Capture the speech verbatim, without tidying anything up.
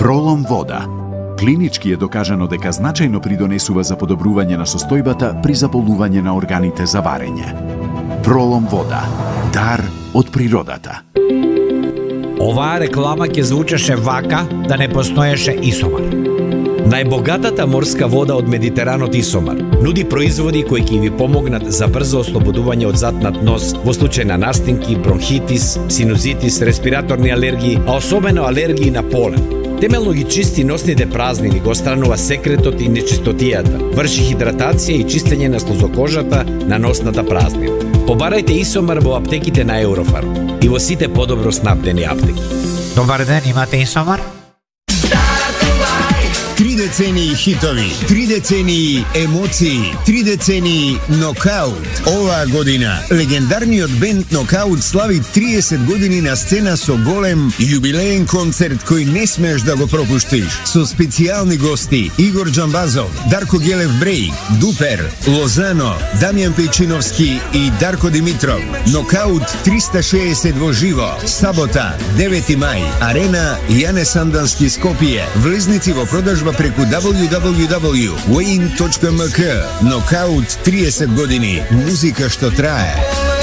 Пролом вода. Клинички е докажано дека значајно придонесува за подобрување на состојбата при заболување на органите за варење. Пролом вода. Дар од природата. Оваа реклама ќе звучеше вака да не постоеше Исомар. Најбогатата морска вода од Медитеранот Исомар нуди производи кои ќе ви помогнат за брзо ослободување од затнат нос во случај на настинки, бронхитис, синузитис, респираторни алергии, а особено алергии на полен. Темелно ги чисти носните празнини, го странува секретот и нечистотијата, врши хидратација и чистење на слузокожата на носната празнина. Побарајте Исомар во аптеките на Еврофарм и во сите подобро снабдени аптеки. Добар ден, имате Исомар? Три децении хитови, три децении емоции, три децении нокаут. Оваа година легендарниот бенд Нокаут слави триесет години на сцена со голем јубилеен концерт кој не смееш да го пропуштиш. Со специјални гости Игор Џамбазов, Дарко Гелев Брејк, Дупер, Лозано, Дамјан Пејчиновски и Дарко Димитров. Нокаут триста шеесет во живо. Сабота, девети мај, Арена Јане Сандански Скопје. Влезници во продажба преку дабл ю дабл ю дабл ю точка уейн точка ем ка. Нокаут триесет години. Музика што трае.